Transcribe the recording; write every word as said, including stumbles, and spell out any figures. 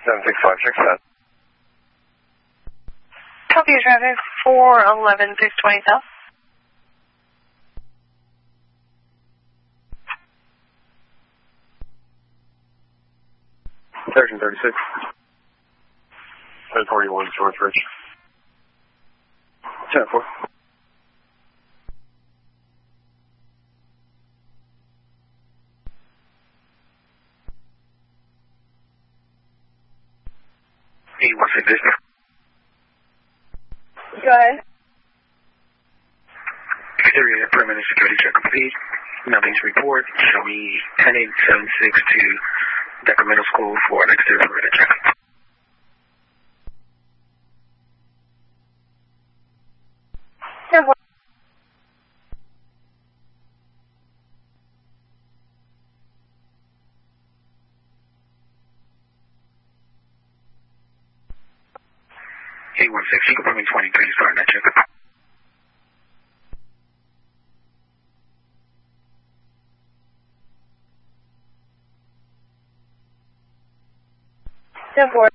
seven six five six seven. Copy your traffic, four eleven six twenty south. Section thirty-six. ten forty-one, Northridge. ten four. eight one six. Go ahead. Exterior perimeter security check complete. Nothing to report. Show me ten eight seven six to Decker Middle School for an exterior perimeter check. ten four. eight one six, you can put me twenty-three, starting that check. ten four.